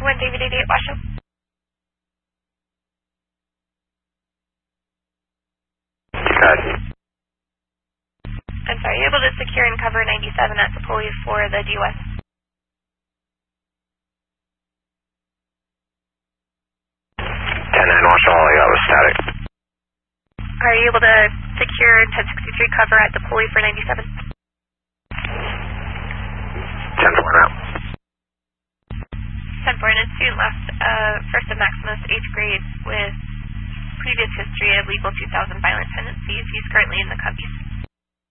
1 David 88 Washington. I'm sorry, are you able to secure and cover 97 at the pulley for the DUS? Watch all I got was static. Are you able to secure 1063 cover at the pulley for 97? 10-4 now. 10-4, and a student left, first of Maximus, 8th grade, with previous history of legal 2000 violent tendencies. He's currently in the Cubbies.